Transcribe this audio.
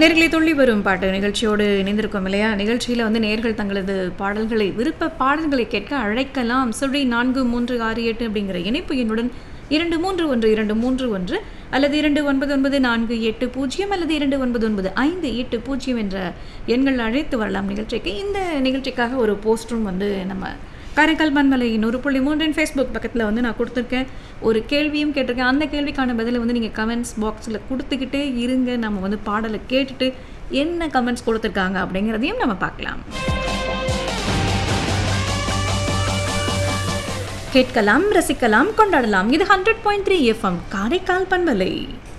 நேர்களை துள்ளி வரும் பாட்டு நிகழ்ச்சியோடு இணைந்திருக்கும் இல்லையா? நிகழ்ச்சியில் வந்து நேர்கள் தங்களது பாடல்களை விருப்ப பாடல்களை கேட்க அழைக்கலாம். 4368 அப்படிங்கிற இணைப்பு எண்ணுடன் 231231 அல்லது 299480 அல்லது 299580 என்ற எண்கள் அழைத்து வரலாம் நிகழ்ச்சிக்கு. இந்த நிகழ்ச்சிக்காக ஒரு போஸ்டரும் வந்து நம்ம காரைக்கால் பண்பலை 100.3 ஃபேஸ்புக் பக்கத்தில் வந்து நான் கொடுத்துருக்கேன். ஒரு கேள்வியும் கேட்டிருக்கேன். அந்த கேள்விக்கான பதிலை வந்து நீங்கள் கமெண்ட்ஸ் பாக்ஸில் கொடுத்துக்கிட்டே இருங்க. நம்ம வந்து பாடலை கேட்டுட்டு என்ன கமெண்ட்ஸ் கொடுத்துருக்காங்க அப்படிங்கிறதையும் நம்ம பார்க்கலாம். கேட்கலாம், ரசிக்கலாம், கொண்டாடலாம். இது 100.3 FM காரைக்கால் பண்பலை.